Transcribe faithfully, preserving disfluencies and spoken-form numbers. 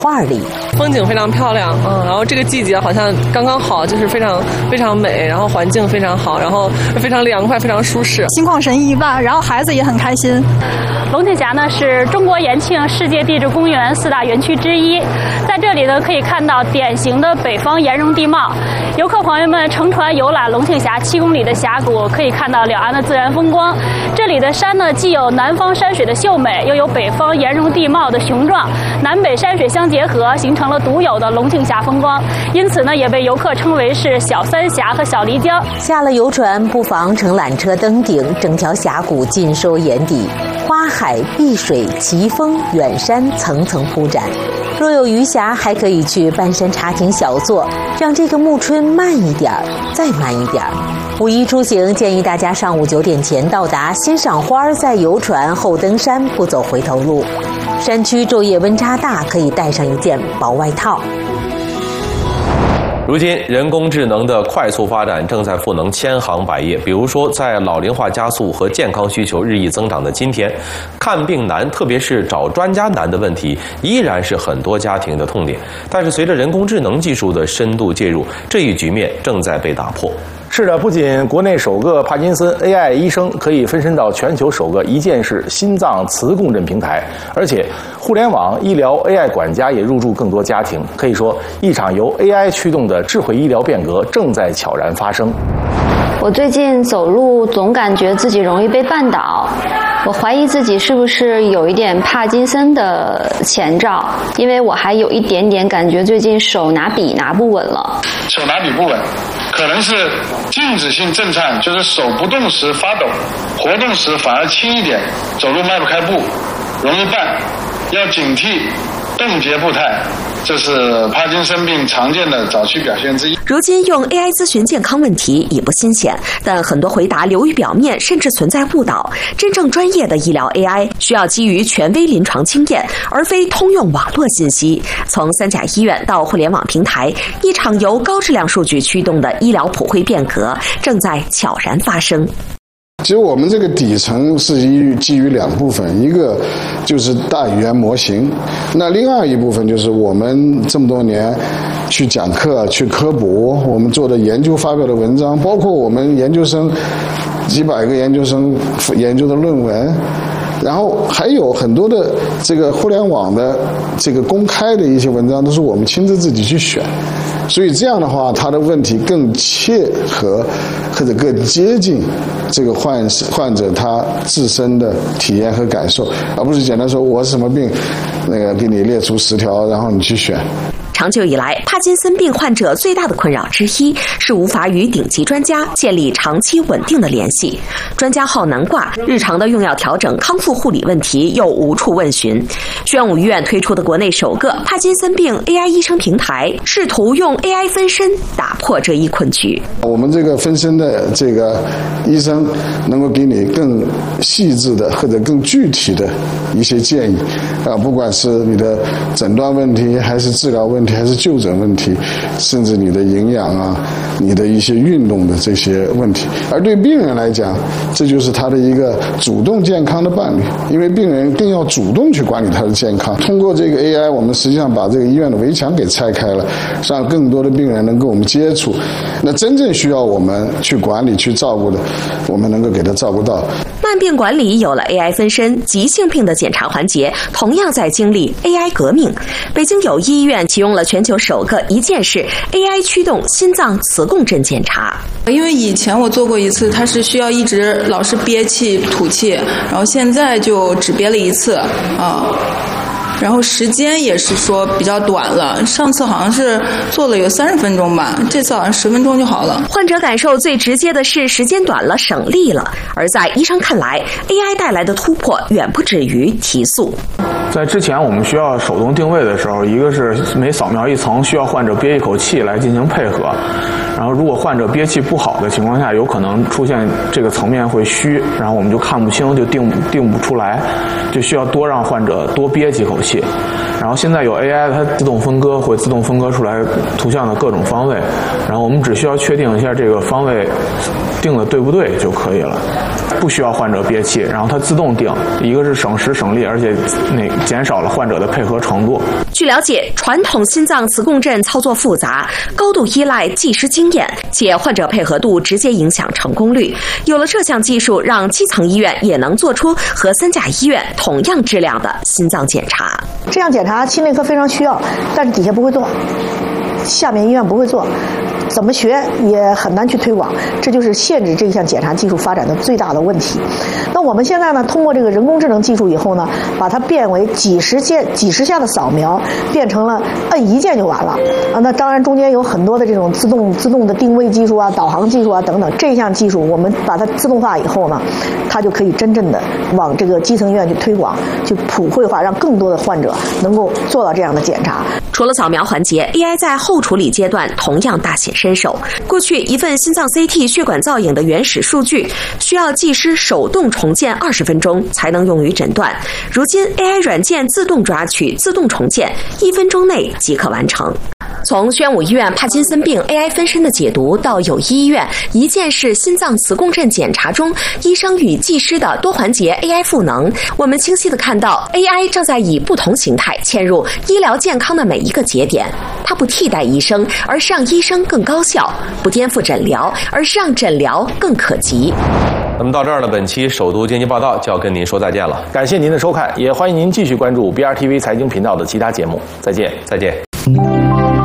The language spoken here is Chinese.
画里， 风景非常漂亮，嗯，然后这个季节好像刚刚好，就是非常非常美，然后环境非常好，然后非常凉快，非常舒适， 心旷神怡吧。然后孩子也很开心。 龙庆峡呢是中国延庆世界地质公园四大园区之一，在这里呢可以看到典型的北方岩溶地貌。游客朋友们乘船游览龙庆峡七公里的峡谷，可以看到两岸的自然风光。这里的山呢既有南方山水的秀美，又有北方岩溶地貌的雄壮，南北山水相结合，形成了独有的龙庆峡风光，因此呢，也被游客称为是小三峡和小漓江。 下了游船，不妨乘缆车登顶，整条峡谷尽收眼底，花海、碧水、奇峰、远山层层铺展。若有余暇，还可以去半山茶亭小坐，让这个暮春慢一点儿，再慢一点儿。五一出行，建议大家上午九点前到达，先赏花，再游船，后登山，不走回头路。山区昼夜温差大，可以带上一件薄外套。 如今，人工智能的快速发展正在赋能千行百业。比如说，在老龄化加速和健康需求日益增长的今天，看病难，特别是找专家难的问题，依然是很多家庭的痛点。但是，随着人工智能技术的深度介入，这一局面正在被打破。 是的，不仅国内首个帕金森 A I 医生可以分身到全球首个一键式心脏磁共振平台，而且互联网医疗 A I 管家也入驻更多家庭。可以说，一场由 A I 驱动的智慧医疗变革正在悄然发生。 我最近走路总感觉自己容易被绊倒，我怀疑自己是不是有一点帕金森的前兆，因为我还有一点点感觉最近手拿笔拿不稳了。 手拿笔不稳，可能是静止性震颤，就是手不动时发抖，活动时反而轻一点，走路迈不开步，容易绊，要警惕冻结步态，这是帕金森病常见的早期表现之一。 如今用 A I 咨询健康问题已不新鲜，但很多回答流于表面，甚至存在误导。真正专业的医疗 A I 需要基于权威临床经验，而非通用网络信息。从三甲医院到互联网平台，一场由高质量数据驱动的医疗普惠变革正在悄然发生。 其实我们这个底层是基于基于两部分，一个就是大语言模型，那另外一部分就是我们这么多年去讲课、去科普，我们做的研究发表的文章，包括我们研究生几百个研究生研究的论文。然后还有很多的这个互联网的这个公开的一些文章，都是我们亲自自己去选，所以这样的话，他的问题更切合或者更接近这个患患者他自身的体验和感受，而不是简单说我是什么病，那个给你列出十条，然后你去选。 长久以来，帕金森病患者最大的困扰之一是无法与顶级专家建立长期稳定的联系。专家号难挂，日常的用药调整、康复护理问题又无处问询。宣武医院推出的国内首个帕金森病 A I 医生平台，试图用 A I 分身打破这一困局。 我们这个分身的这个医生能够给你更细致的或者更具体的一些建议啊，不管是你的诊断问题，还是治疗问题，还是就诊问题，甚至你的营养啊，你的一些运动的这些问题。而对病人来讲，这就是他的一个主动健康的伴侣，因为病人更要主动去管理他的健康。通过这个 A I， 我们实际上把这个医院的围墙给拆开了，让更多的病人能跟我们接触。那真正需要我们去管理、去照顾的，我们能够给他照顾到。 慢病管理有了 A I 分身，急性病的检查环节同样在经历 A I 革命。北京友谊医院启用了全球首个一键式 A I 驱动心脏磁共振检查。 因为以前我做过一次，它是需要一直老是憋气吐气，然后现在就只憋了一次啊。然后时间也是说比较短了，上次好像是做了有三十分钟吧，这次好像十分钟就好了。 患者感受最直接的是时间短了，省力了。而在医生看来 ，A I 带来的突破远不止于提速。 在之前我们需要手动定位的时候，一个是每扫描一层需要患者憋一口气来进行配合，然后如果患者憋气不好的情况下，有可能出现这个层面会虚，然后我们就看不清，就定定不出来，就需要多让患者多憋几口气。然后现在有 A I， 它自动分割，会自动分割出来图像的各种方位，然后我们只需要确定一下这个方位定的对不对就可以了，不需要患者憋气，然后它自动定，一个是省时省力，而且那减少了患者的配合程度。 据了解，传统心脏磁共振操作复杂，高度依赖技师经验，且患者配合度直接影响成功率。有了这项技术，让基层医院也能做出和三甲医院同样质量的心脏检查。 这样检查心内科非常需要，但是底下不会做，下面医院不会做。怎么学也很难去推广，这就是限制这项检查技术发展的最大的问题。那我们现在呢，通过这个人工智能技术以后呢，把它变为几十件、几十下的扫描，变成了摁一键就完了啊。那当然中间有很多的这种自动、自动的定位技术啊、导航技术啊等等。这项技术我们把它自动化以后呢，它就可以真正的往这个基层医院去推广，去普惠化，让更多的患者能够做到这样的检查。 除了扫描环节 ，A I 在后处理阶段同样大显身手。过去一份心脏 C T 血管造影的原始数据，需要技师手动重建二十分钟才能用于诊断。如今 A I 软件自动抓取、自动重建，一分钟内即可完成。从宣武医院帕金森病 A I 分身的解读，到友谊医院一键式心脏磁共振检查中医生与技师的多环节 A I 赋能，我们清晰地看到 A I 正在以不同形态嵌入医疗健康的每一个节点。它不替代医生，而是让医生更高效；不颠覆诊疗，而是让诊疗更可及。 那么到这儿呢，本期首都经济报道就要跟您说再见了。 感谢您的收看，也欢迎您继续关注 B R T V 财经频道的其他节目。再见， 再见。